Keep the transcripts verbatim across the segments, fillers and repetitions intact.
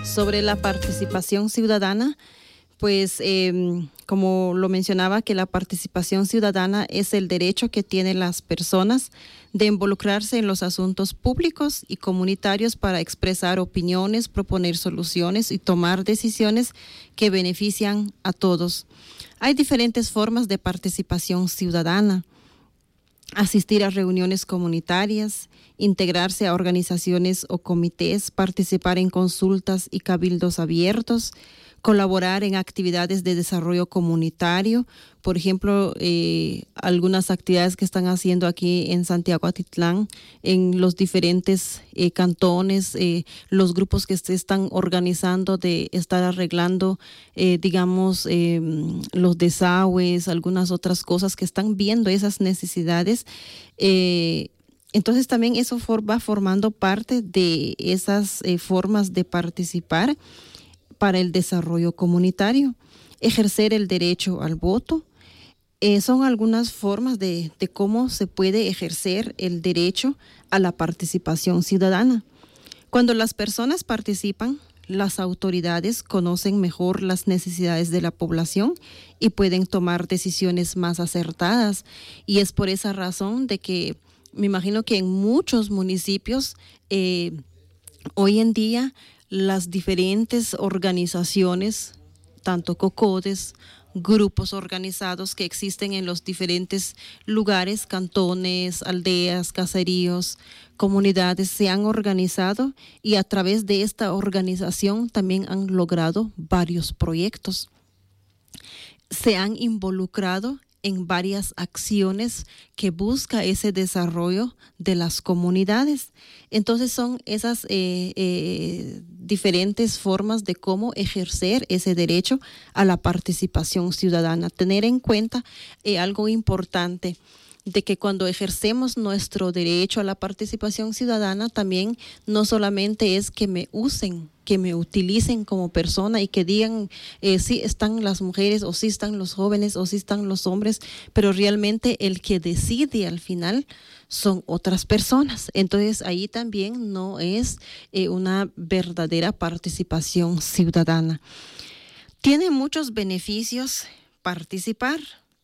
sobre la participación ciudadana, pues eh, como lo mencionaba, que la participación ciudadana es el derecho que tienen las personas de involucrarse en los asuntos públicos y comunitarios para expresar opiniones, proponer soluciones y tomar decisiones que benefician a todos. Hay diferentes formas de participación ciudadana: asistir a reuniones comunitarias, integrarse a organizaciones o comités, participar en consultas y cabildos abiertos, colaborar en actividades de desarrollo comunitario. Por ejemplo, eh, algunas actividades que están haciendo aquí en Santiago Atitlán, en los diferentes eh, cantones, eh, los grupos que se están organizando de estar arreglando, eh, digamos, eh, los desagües, algunas otras cosas que están viendo esas necesidades. Eh, entonces también eso for, va formando parte de esas eh, formas de participar para el desarrollo comunitario. Ejercer el derecho al voto. Eh, son algunas formas de, de cómo se puede ejercer el derecho a la participación ciudadana. Cuando las personas participan, las autoridades conocen mejor las necesidades de la población y pueden tomar decisiones más acertadas. Y es por esa razón de que me imagino que en muchos municipios eh, hoy en día las diferentes organizaciones, tanto COCODES, grupos organizados que existen en los diferentes lugares, cantones, aldeas, caseríos, comunidades, se han organizado y a través de esta organización también han logrado varios proyectos. Se han involucrado en varias acciones que busca ese desarrollo de las comunidades. Entonces son esas eh, eh, diferentes formas de cómo ejercer ese derecho a la participación ciudadana. Tener en cuenta eh, algo importante, de que cuando ejercemos nuestro derecho a la participación ciudadana, también no solamente es que me usen, que me utilicen como persona y que digan eh, sí están las mujeres o sí están los jóvenes o sí están los hombres, pero realmente el que decide al final son otras personas. Entonces ahí también no es eh, una verdadera participación ciudadana. Tiene muchos beneficios participar.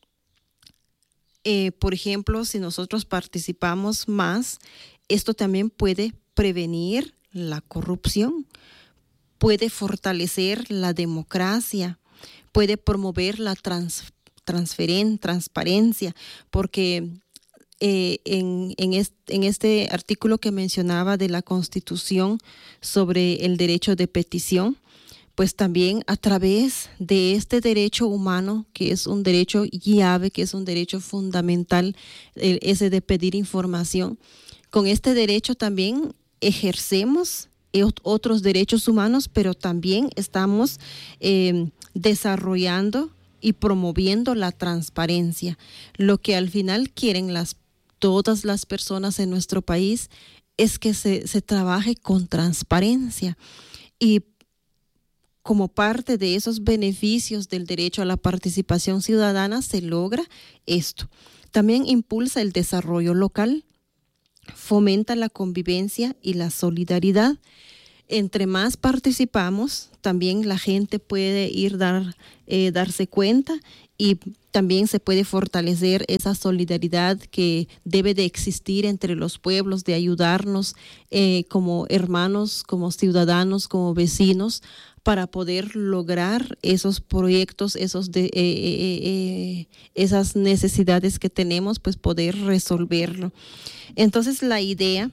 Eh, por ejemplo, si nosotros participamos más, esto también puede prevenir la corrupción, puede fortalecer la democracia, puede promover la trans, transferen, transparencia, porque eh, en, en, este, en este artículo que mencionaba de la Constitución sobre el derecho de petición, pues también a través de este derecho humano, que es un derecho llave, que es un derecho fundamental, el, ese de pedir información, con este derecho también ejercemos otros derechos humanos, pero también estamos eh, desarrollando y promoviendo la transparencia. Lo que al final quieren las, todas las personas en nuestro país es que se, se trabaje con transparencia. Y como parte de esos beneficios del derecho a la participación ciudadana se logra esto. También impulsa el desarrollo local, fomenta la convivencia y la solidaridad. Entre más participamos, también la gente puede ir dar, eh, darse cuenta y también se puede fortalecer esa solidaridad que debe de existir entre los pueblos, de ayudarnos eh, como hermanos, como ciudadanos, como vecinos, para poder lograr esos proyectos, esos de, eh, eh, eh, esas necesidades que tenemos, pues poder resolverlo. Entonces la idea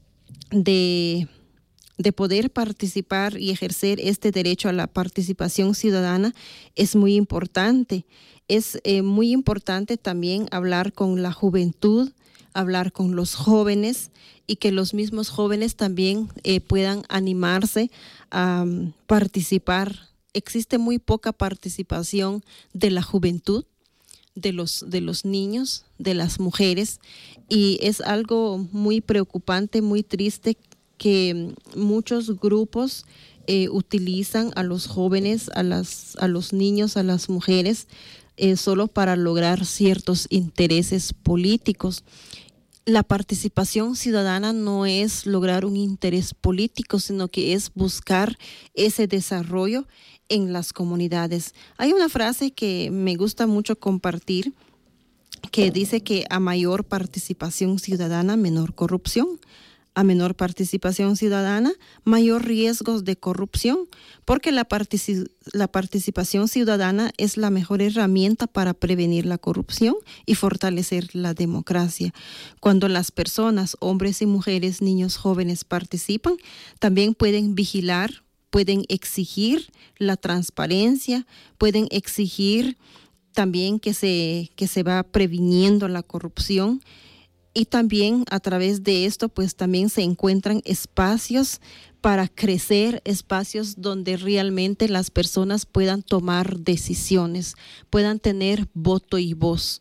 de, de poder participar y ejercer este derecho a la participación ciudadana es muy importante. Es eh, muy importante también hablar con la juventud, hablar con los jóvenes y que los mismos jóvenes también eh, puedan animarse a um, participar. Existe muy poca participación de la juventud, de los, de los niños, de las mujeres, y es algo muy preocupante, muy triste que muchos grupos eh, utilizan a los jóvenes, a, las, a los niños, a las mujeres, eh, solo para lograr ciertos intereses políticos. la participación ciudadana no es lograr un interés político, sino que es buscar ese desarrollo en las comunidades. Hay una frase que me gusta mucho compartir que dice que a mayor participación ciudadana, menor corrupción. A menor participación ciudadana, mayor riesgos de corrupción, porque la, partici- la participación ciudadana es la mejor herramienta para prevenir la corrupción y fortalecer la democracia. Cuando las personas, hombres y mujeres, niños, jóvenes participan, también pueden vigilar, pueden exigir la transparencia, pueden exigir también que se, que se va previniendo la corrupción. Y también a través de esto, pues también se encuentran espacios para crecer, espacios donde realmente las personas puedan tomar decisiones, puedan tener voto y voz.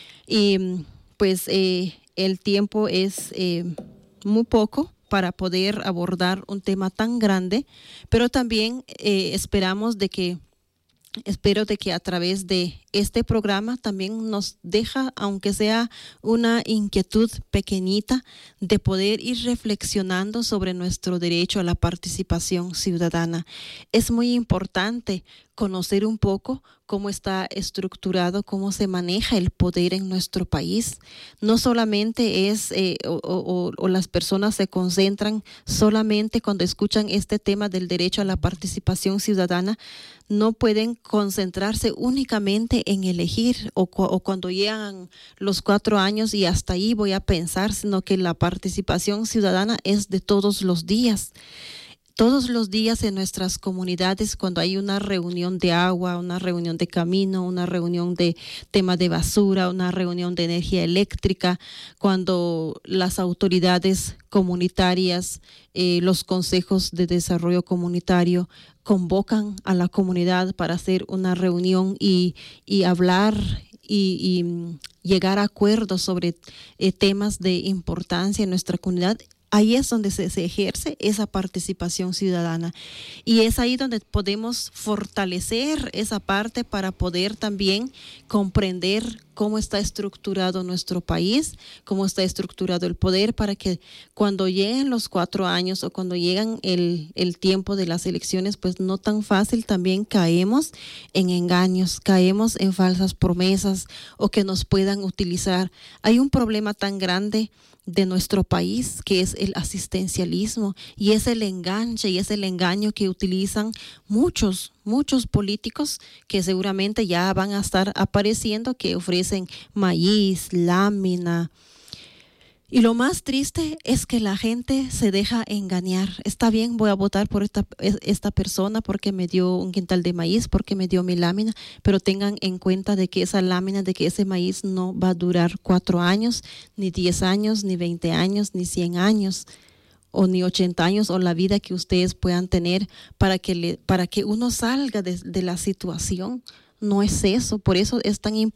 Y pues eh, el tiempo es eh, muy poco para poder abordar un tema tan grande, pero también eh, esperamos de que Espero de que a través de este programa también nos deja, aunque sea una inquietud pequeñita, de poder ir reflexionando sobre nuestro derecho a la participación ciudadana. Es muy importante conocer un poco cómo está estructurado, cómo se maneja el poder en nuestro país. No solamente es, eh, o, o, o las personas se concentran solamente cuando escuchan este tema del derecho a la participación ciudadana, no pueden concentrarse únicamente en elegir o, cu- o cuando llegan los cuatro años y hasta ahí voy a pensar, sino que la participación ciudadana es de todos los días. Todos los días en nuestras comunidades, cuando hay una reunión de agua, una reunión de camino, una reunión de tema de basura, una reunión de energía eléctrica, cuando las autoridades comunitarias, eh, los consejos de desarrollo comunitario convocan a la comunidad para hacer una reunión y, y hablar y, y llegar a acuerdos sobre eh, temas de importancia en nuestra comunidad. Ahí es donde se, se ejerce esa participación ciudadana y es ahí donde podemos fortalecer esa parte para poder también comprender cómo está estructurado nuestro país, cómo está estructurado el poder, para que cuando lleguen los cuatro años o cuando llegan el, el tiempo de las elecciones, pues no tan fácil también caemos en engaños, caemos en falsas promesas o que nos puedan utilizar. Hay un problema tan grande de nuestro país, que es el asistencialismo, y es el enganche y es el engaño que utilizan muchos, muchos políticos que seguramente ya van a estar apareciendo, que ofrecen maíz, lámina. Y lo más triste es que la gente se deja engañar. Está bien, voy a votar por esta, esta persona porque me dio un quintal de maíz, porque me dio mi lámina, pero tengan en cuenta de que esa lámina, de que ese maíz no va a durar cuatro años, ni diez años, ni veinte años, ni cien años, o ni ochenta años, o la vida que ustedes puedan tener para que, le, para que uno salga de, de la situación. No es eso, por eso es tan importante